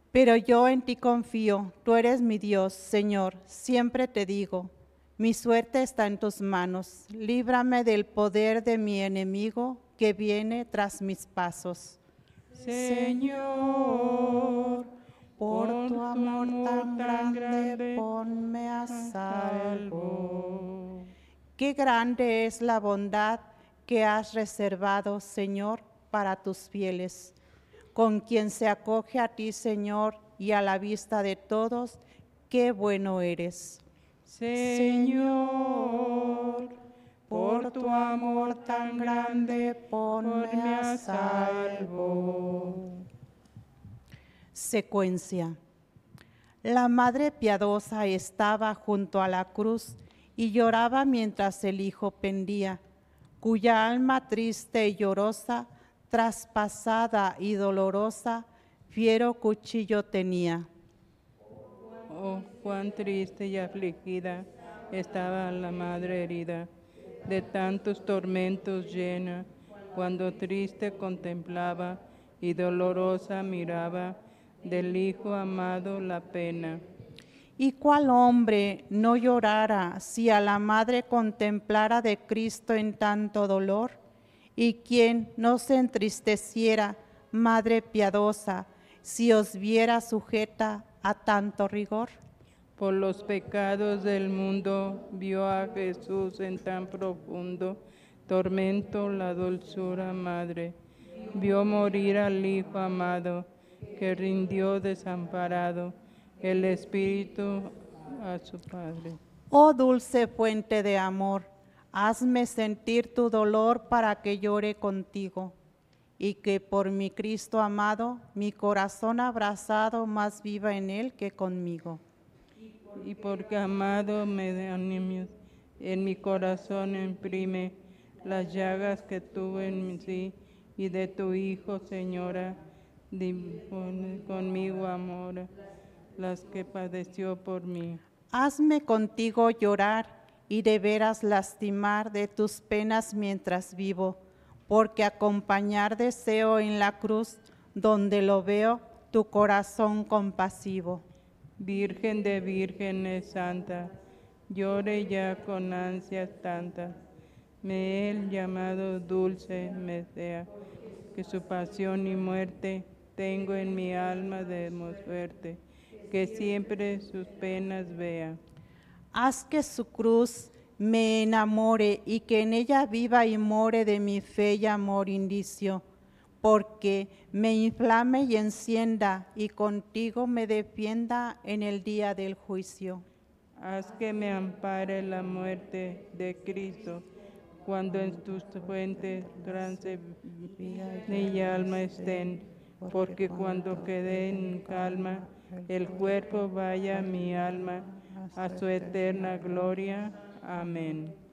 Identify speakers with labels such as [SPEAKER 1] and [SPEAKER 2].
[SPEAKER 1] Pero yo en ti confío, tú eres mi Dios, Señor, siempre te digo, mi suerte está en tus manos, líbrame del poder de mi enemigo que viene tras mis pasos.
[SPEAKER 2] Señor,
[SPEAKER 1] Por tu amor tan grande, ponme a salvo. Qué grande es la bondad que has reservado, Señor, para tus fieles. Con quien se acoge a ti, Señor, y a la vista de todos, qué bueno eres.
[SPEAKER 2] Señor, por tu amor tan grande, ponme a salvo.
[SPEAKER 1] Secuencia. La Madre Piadosa estaba junto a la cruz y lloraba mientras el Hijo pendía, cuya alma triste y llorosa, traspasada y dolorosa, fiero cuchillo tenía.
[SPEAKER 2] Oh, cuán triste y afligida estaba la madre herida, de tantos tormentos llena, cuando triste contemplaba y dolorosa miraba del Hijo amado la pena.
[SPEAKER 1] ¿Y cuál hombre no llorara si a la Madre contemplara de Cristo en tanto dolor? ¿Y quién no se entristeciera, Madre piadosa, si os viera sujeta a tanto rigor?
[SPEAKER 2] Por los pecados del mundo vio a Jesús en tan profundo tormento la dulzura madre. Vio morir al Hijo amado, que rindió desamparado el Espíritu a su Padre.
[SPEAKER 1] Oh dulce fuente de amor, hazme sentir tu dolor para que llore contigo, y que por mi Cristo amado, mi corazón abrazado más viva en él que conmigo.
[SPEAKER 2] Y porque amado me de ánimos, en mi corazón imprime las llagas que tuve en sí, y de tu Hijo, Señora, dispone conmigo amor, las que padeció por mí.
[SPEAKER 1] Hazme contigo llorar y de veras lastimar de tus penas mientras vivo, porque acompañar deseo en la cruz, donde lo veo, tu corazón compasivo.
[SPEAKER 2] Virgen de vírgenes santa, llore ya con ansias tantas. Me el llamado dulce me sea, que su pasión y muerte tengo en mi alma de suerte, que siempre sus penas vea.
[SPEAKER 1] Haz que su cruz me enamore y que en ella viva y more de mi fe y amor indicio, porque me inflame y encienda y contigo me defienda en el día del juicio.
[SPEAKER 2] Haz que me ampare la muerte de Cristo, cuando en tus fuentes trance mi alma estén, porque cuando quede en calma, el cuerpo vaya mi alma a su eterna gloria. Amén.